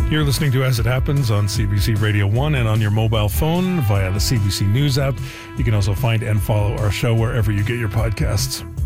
You're listening to As It Happens on CBC Radio 1 and on your mobile phone via the CBC News app. You can also find and follow our show wherever you get your podcasts.